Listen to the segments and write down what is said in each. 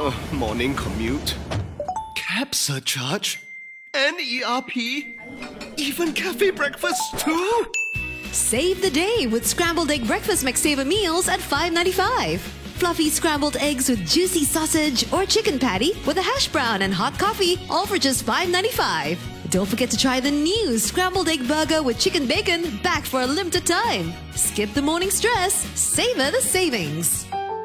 Morning commute, cab surcharge, and ERP, even cafe breakfast too. Save the day with scrambled egg breakfast McSaver meals at $5.95. Fluffy scrambled eggs with juicy sausage or chicken patty with a hash brown and hot coffee, all for just $5.95. Don't forget to try the new scrambled egg burger with chicken bacon, back for a limited time. Skip the morning stress, savor the savings.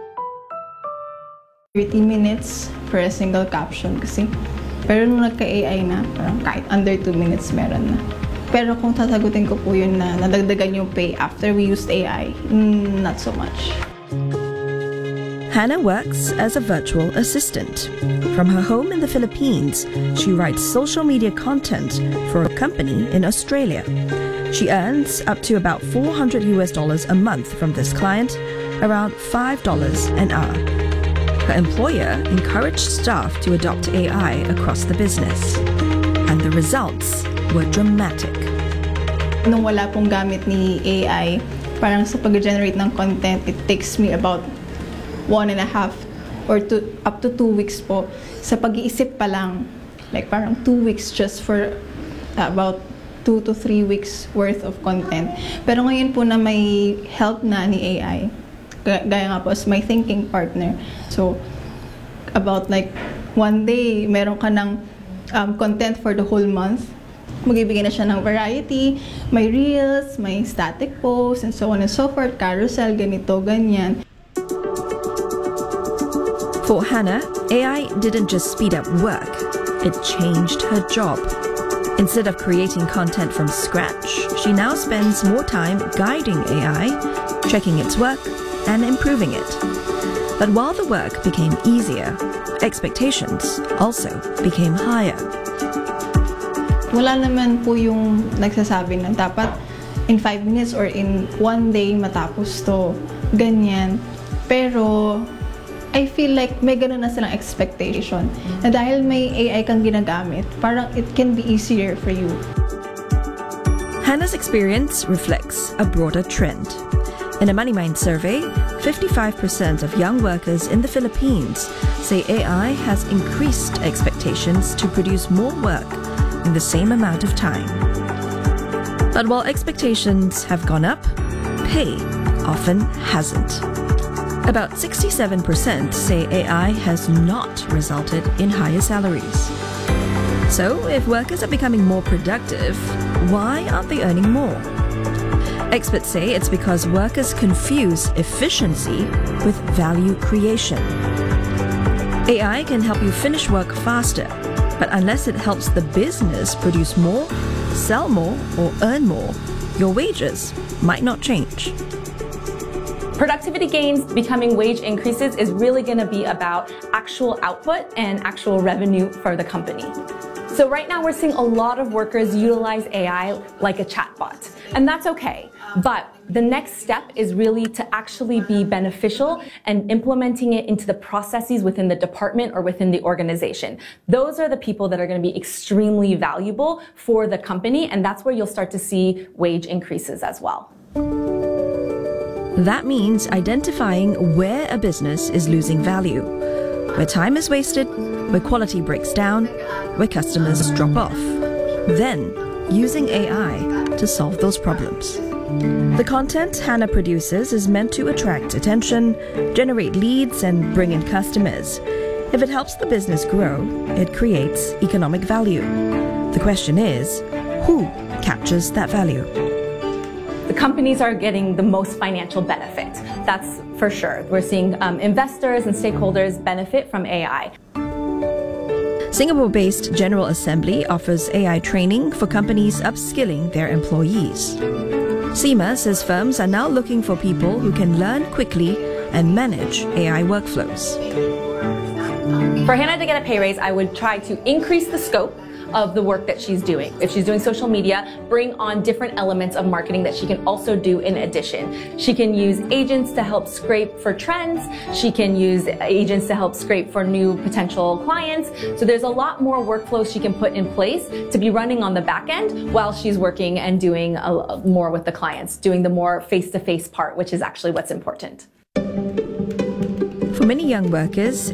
30 minutes for a single caption kasi. Pero nung nagka-AI na, parang kahit under 2 minutes meron na. Pero kung sasagutin ko po yun na nadagdagan yung pay after we used AI, not so much. Hannah works as a virtual assistant. From her home in the Philippines, she writes social media content for a company in Australia. She earns up to about $400 a month from this client, around $5 an hour. Her employer encouraged staff to adopt AI across the business, and the results were dramatic. Nung wala pong gamit ni AI, parang sa pag-generate ng content, it takes me about 1.5 or up to 2 weeks po. Sa pag-iisip pa lang, like parang 2 weeks just for about 2 to 3 weeks worth of content. Pero ngayon po na may help na ni AI, gaya nga po as my thinking partner. So, about like one day, meron ka ng content for the whole month. Magbibigay na siya ng variety, may reels, may static posts, and so on and so forth, carousel, ganito, ganyan. For Hannah, AI didn't just speed up work, it changed her job. Instead of creating content from scratch, she now spends more time guiding AI, checking its work, and improving it. But while the work became easier, expectations also became higher. Wala naman po yung nagsasabi na dapat in 5 minutes or in 1 day matapos to, ganyan. Pero I feel like may ganun na silang expectation na dahil may AI kang ginagamit, parang it can be easier for you. Hannah's experience reflects a broader trend. In a MoneyMind survey, 55% of young workers in the Philippines say AI has increased expectations to produce more work in the same amount of time. But while expectations have gone up, pay often hasn't. About 67% say AI has not resulted in higher salaries. So, if workers are becoming more productive, why aren't they earning more? Experts say it's because workers confuse efficiency with value creation. AI can help you finish work faster, but unless it helps the business produce more, sell more, or earn more, your wages might not change. Productivity gains becoming wage increases is really going to be about actual output and actual revenue for the company. So right now we're seeing a lot of workers utilize AI like a chatbot, and that's okay. But the next step is really to actually be beneficial and implementing it into the processes within the department or within the organization. Those are the people that are going to be extremely valuable for the company, and that's where you'll start to see wage increases as well. That means identifying where a business is losing value, where time is wasted, where quality breaks down, where customers drop off. Then, using AI to solve those problems. The content Hannah produces is meant to attract attention, generate leads, and bring in customers. If it helps the business grow, it creates economic value. The question is, who captures that value? The companies are getting the most financial benefit. That's for sure. We're seeing investors and stakeholders benefit from AI. Singapore-based General Assembly offers AI training for companies upskilling their employees. SEMA says firms are now looking for people who can learn quickly and manage AI workflows. For Hannah to get a pay raise, I would try to increase the scope of the work that she's doing. If she's doing social media, bring on different elements of marketing that she can also do in addition. She can use agents to help scrape for trends. She can use agents to help scrape for new potential clients. So there's a lot more workflows she can put in place to be running on the back end while she's working and doing more with the clients, doing the more face-to-face part, which is actually what's important. For many young workers,